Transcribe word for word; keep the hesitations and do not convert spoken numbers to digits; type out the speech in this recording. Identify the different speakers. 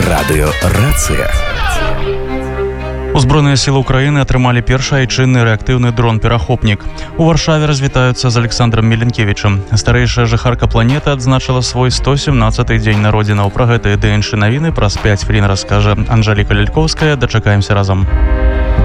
Speaker 1: Радыёрацыя.
Speaker 2: Узброеныя сілы Украіны атрымалі першы айчынны рэактыўны дрон-перахопнік. У Варшаве развітаюцца з Александром Меленкевічем. Старэйшая жыхарка планеты адзначыла свой сто сямнаццаты дзень народзінаў. Пра гэтыя ды іншыя навіны праз пяць хвілін раскажа Анжэліка Лялькоўская. Дачакаемся разам.